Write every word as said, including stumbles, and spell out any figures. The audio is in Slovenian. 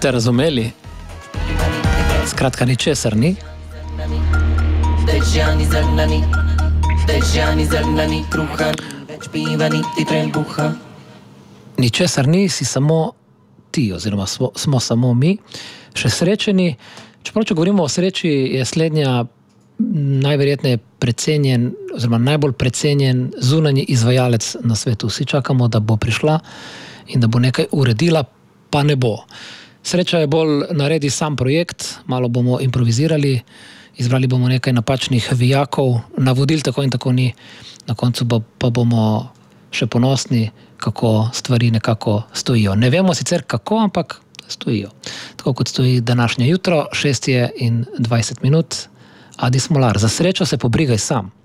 Ste razumeli? Skratka, ničesar ni. Dežjani zrnani, dežjani zrnani, kruhan, več piva niti trebuha. Ničesar ni, si samo ti, oziroma smo, smo samo mi, še srečeni. Čeprav, če govorimo o sreči, je slednja najverjetneje precenjen, oziroma najbolj precenjen zunanji izvajalec na svetu. Vsi čakamo, da bo prišla in da bo nekaj uredila, pa ne bo. Sreča je bolj naredi sam projekt, malo bomo improvizirali, izbrali bomo nekaj napačnih vijakov, navodil tako in tako ni, na koncu pa, pa bomo še ponosni, kako stvari nekako stojijo. Ne vemo sicer kako, ampak stojijo. Tako kot stoji današnje jutro, šest je in dvajset minut. Adi Smolar, za srečo se pobrigaj sam.